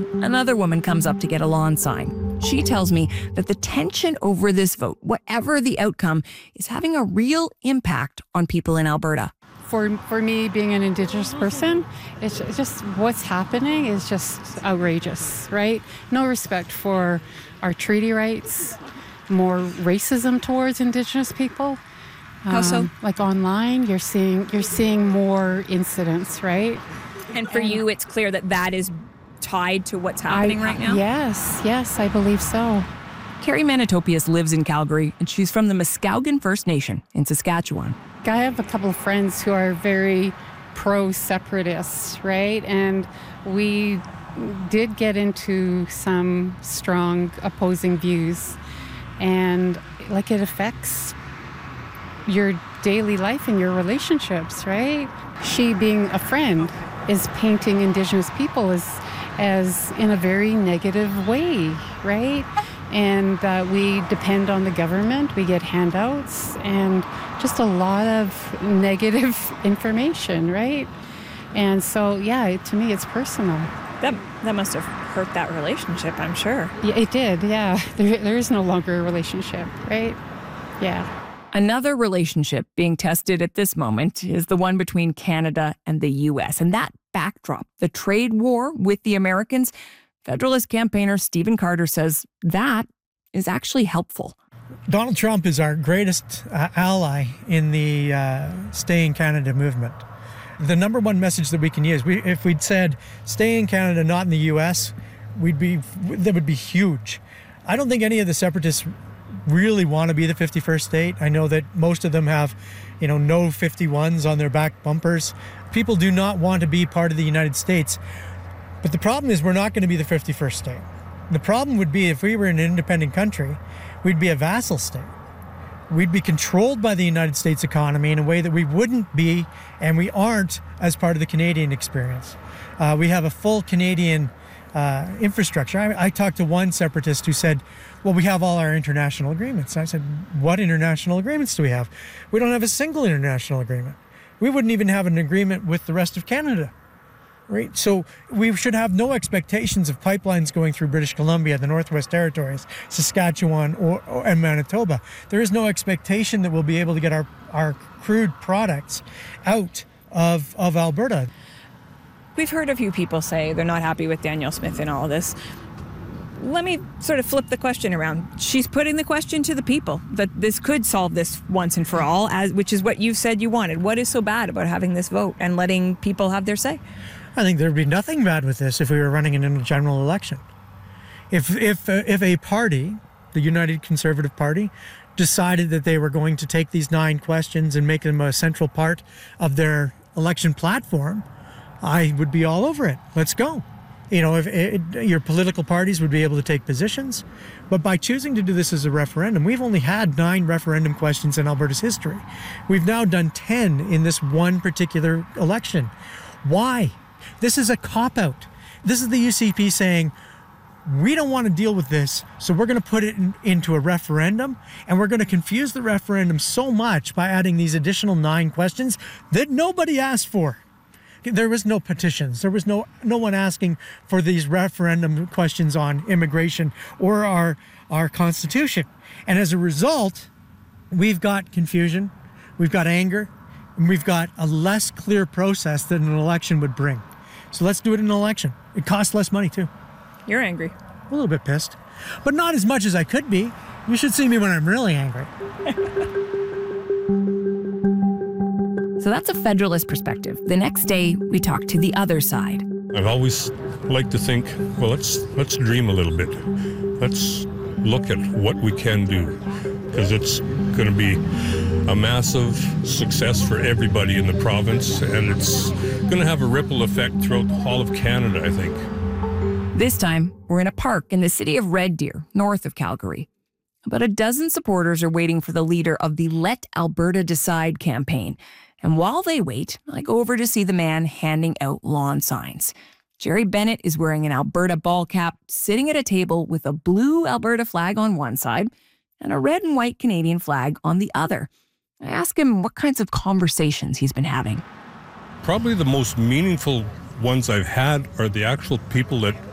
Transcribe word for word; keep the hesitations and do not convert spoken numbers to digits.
Another woman comes up to get a lawn sign. She tells me that the tension over this vote, whatever the outcome, is having a real impact on people in Alberta. For for me, being an Indigenous person, it's just what's happening is just outrageous, right? No respect for our treaty rights, more racism towards Indigenous people. How so? Um, like online, you're seeing you're seeing more incidents, right? And for and you, it's clear that that is tied to what's happening I, right now? Yes, yes, I believe so. Carrie Manitopias lives in Calgary, and she's from the Muskowgan First Nation in Saskatchewan. I have a couple of friends who are very pro-separatists, right? And we did get into some strong opposing views. And like it affects your daily life and your relationships, right? She, being a friend, is painting Indigenous people as, as in a very negative way, right? And uh, we depend on the government, we get handouts, and just a lot of negative information, right? And so, yeah, to me, it's personal. That that must have hurt that relationship, I'm sure. Yeah, it did, yeah. There, there is no longer a relationship, right? Yeah. Another relationship being tested at this moment is the one between Canada and the U S. And that backdrop, the trade war with the Americans, Federalist campaigner Stephen Carter says that is actually helpful. Donald Trump is our greatest uh, ally in the uh, Stay in Canada movement. The number one message that we can use, we, if we'd said stay in Canada, not in the U S, we'd be that would be huge. I don't think any of the separatists really want to be the fifty-first state. I know that most of them have, you know, no fifty-ones on their back bumpers. People do not want to be part of the United States. But the problem is we're not going to be the fifty-first state. The problem would be if we were an independent country, we'd be a vassal state. We'd be controlled by the United States economy in a way that we wouldn't be, and we aren't as part of the Canadian experience. Uh, we have a full Canadian uh, infrastructure. I, I talked to one separatist who said, well, we have all our international agreements. I said, what international agreements do we have? We don't have a single international agreement. We wouldn't even have an agreement with the rest of Canada. Right, so we should have no expectations of pipelines going through British Columbia, the Northwest Territories, Saskatchewan, or, or and Manitoba. There is no expectation that we'll be able to get our, our crude products out of, of Alberta. We've heard a few people say they're not happy with Danielle Smith in all of this. Let me sort of flip the question around. She's putting the question to the people that this could solve this once and for all, as which is what you said you wanted. What is so bad about having this vote and letting people have their say? I think there'd be nothing bad with this if we were running it in a general election. If if uh, if a party, the United Conservative Party, decided that they were going to take these nine questions and make them a central part of their election platform, I would be all over it. Let's go. You know, if it, your political parties would be able to take positions, but by choosing to do this as a referendum, we've only had nine referendum questions in Alberta's history. We've now done ten in this one particular election. Why? This is a cop-out. This is the U C P saying, we don't want to deal with this, so we're going to put it in, into a referendum, and we're going to confuse the referendum so much by adding these additional nine questions that nobody asked for. There was no petitions. There was no no one asking for these referendum questions on immigration or our, our Constitution. And as a result, we've got confusion, we've got anger, and we've got a less clear process that an election would bring. So let's do it in an election. It costs less money, too. You're angry. A little bit pissed, but not as much as I could be. You should see me when I'm really angry. So that's a Federalist perspective. The next day, we talk to the other side. I've always liked to think, well, let's let's dream a little bit. Let's look at what we can do, because it's going to be a massive success for everybody in the province, and it's going to have a ripple effect throughout all of Canada, I think. This time, we're in a park in the city of Red Deer, north of Calgary. About a dozen supporters are waiting for the leader of the Let Alberta Decide campaign. And while they wait, I go over to see the man handing out lawn signs. Jerry Bennett is wearing an Alberta ball cap, sitting at a table with a blue Alberta flag on one side and a red and white Canadian flag on the other. I ask him what kinds of conversations he's been having. Probably the most meaningful ones I've had are the actual people that